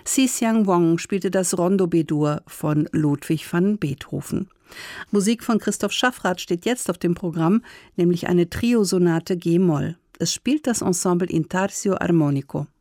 Si Xiang Wong spielte das Rondo B-Dur von Ludwig van Beethoven. Musik von Christoph Schaffrath steht jetzt auf dem Programm, nämlich eine Triosonate G-Moll. Es spielt das Ensemble Intarsio Armonico.